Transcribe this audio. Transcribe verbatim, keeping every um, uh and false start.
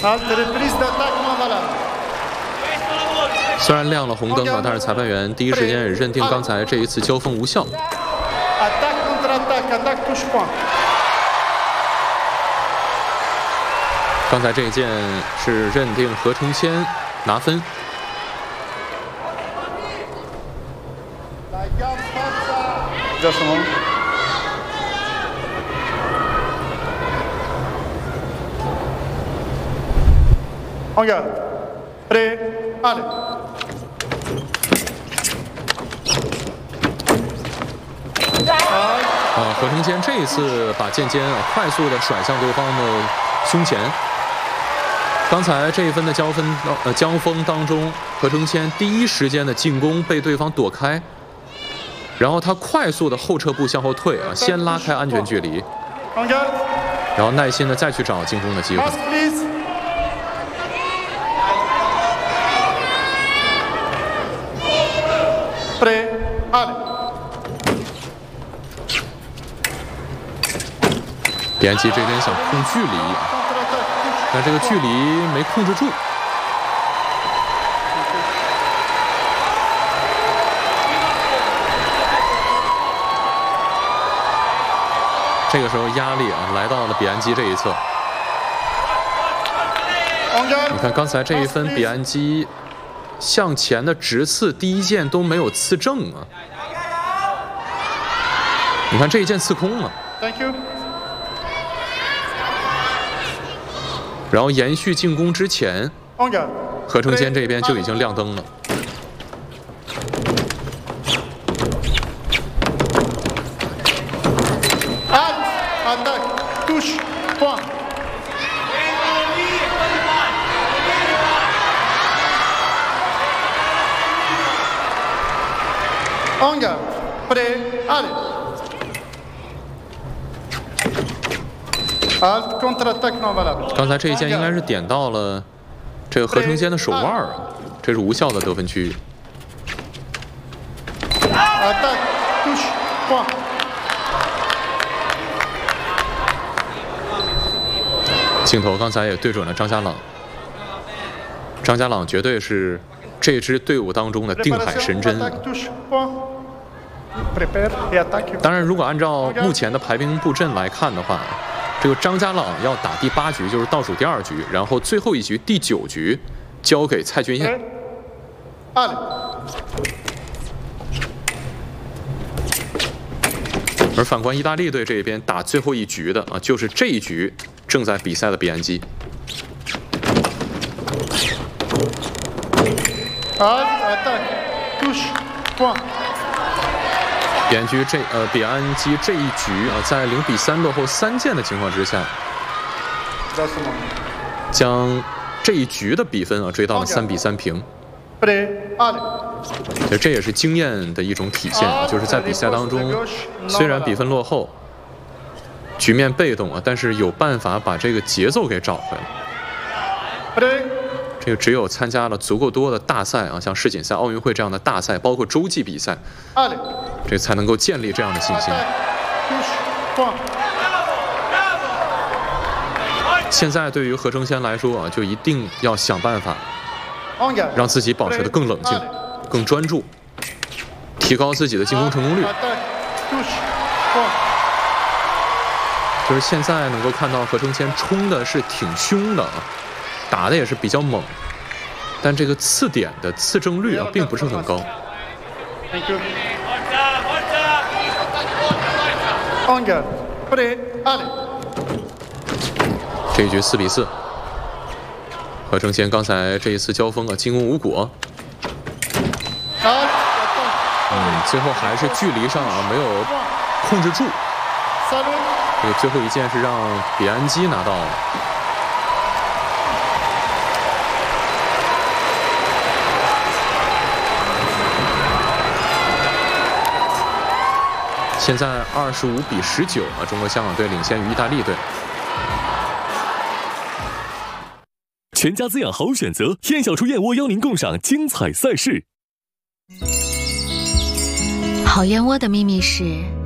虽然亮了红灯啊，但是裁判员第一时间也认定刚才这一次交锋无效。刚才这一件是认定何承谦拿分。 叫什么？ On garde. Prêt, allez. 啊，何承谦这一次把剑尖啊快速的甩向对方的胸前。刚才这一分的交锋呃交锋当中，何承谦第一时间的进攻被对方躲开，然后他快速的后撤步向后退啊，先拉开安全距离， On garde. 然后耐心的再去找进攻的机会。 Passe, please. Prêt, allez. 比安基这边想控距离，但这个距离没控制住。这个时候压力啊来到了比安基这一侧。你看刚才这一分，比安基向前的直刺第一剑都没有刺正啊！你看这一剑刺空了。 Thank you. 然后延续进攻之前， On garde. 何承谦这边就已经亮灯了。 Halte, attaque, touche, point. On garde. Prêt, allez. Halte, contre-attaque non valable. 刚才这一剑应该是点到了这个何承谦的手腕啊，这是无效的得分区域。 Attaque, touche, point. 镜头刚才也对准了张家朗，张家朗绝对是这支队伍当中的定海神针。 Attaque, touche, point. Prépare et attaque. 当然，如果按照目前的排兵布阵来看的话，这个张家朗要打第八局，就是倒数第二局，然后最后一局第九局交给蔡俊彦。 Allez. 而反观意大利队这边打最后一局的啊，就是这一局正在比赛的比安基。 Halte, attaque, touche, point. 比安基这呃比安基这一局啊，在零比三落后三件的情况之下， Dans ce moment. 将这一局的比分啊追到了三比三平。 Prêt, allez. 其实这也是经验的一种体现啊，就是在比赛当中，虽然比分落后，局面被动啊，但是有办法把这个节奏给找回来。 Prêt, 这个只有参加了足够多的大赛啊，像世锦赛、奥运会这样的大赛，包括洲际比赛， allez. 这才能够建立这样的信心。 Attaque, touche, point. 现在对于何承谦来说啊，就一定要想办法 On garde. 让自己保持得更冷静、更专注，提高自己的进攻成功率。 Attaque, touche, point. 就是现在能够看到何承谦冲的是挺凶的啊，打的也是比较猛，但这个刺点的刺正率啊并不是很高。 Thank you. On garde. Prêt, allez. 这一局四比四，何承谦刚才这一次交锋啊进攻无果， Halte, attaque, 嗯，最后还是距离上啊没有控制住。 salut. 这个最后一剑是让比安基拿到了。现在二十五比十九啊，中国香港队领先于意大利队。 全家滋养好选择，燕小厨燕窝邀您共赏精彩赛事。 好燕窝的秘密是